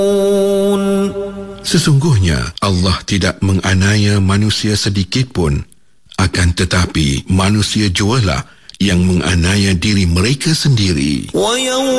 Sesungguhnya Allah tidak menganiaya manusia sedikit pun, akan tetapi manusia jualah yang menganiaya diri mereka sendiri.